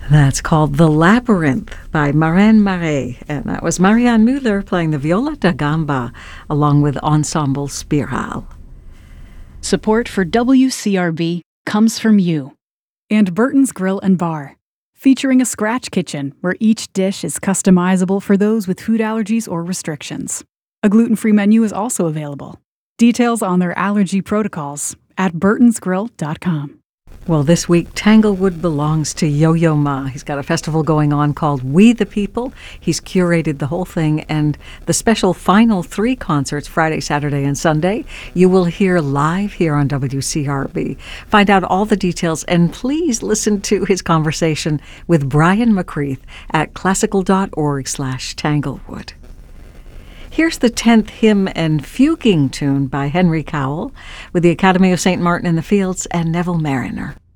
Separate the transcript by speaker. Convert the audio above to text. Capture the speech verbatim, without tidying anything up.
Speaker 1: That's called The Labyrinth by Maren Marais, and that was Marianne Müller playing the viola da gamba along with Ensemble Spiral.
Speaker 2: Support for W C R B comes from you.
Speaker 3: And Burton's Grill and Bar, featuring a scratch kitchen where each dish is customizable for those with food allergies or restrictions. A gluten-free menu is also available. Details on their allergy protocols at burtons grill dot com.
Speaker 1: Well, this week, Tanglewood belongs to Yo-Yo Ma. He's got a festival going on called We the People. He's curated the whole thing, and the special final three concerts, Friday, Saturday, and Sunday, you will hear live here on W C R B. Find out all the details, and please listen to his conversation with Brian McCreath at classical.org slash Tanglewood. Here's the tenth hymn and fuguing tune by Henry Cowell with the Academy of Saint Martin in the Fields and Neville Marriner.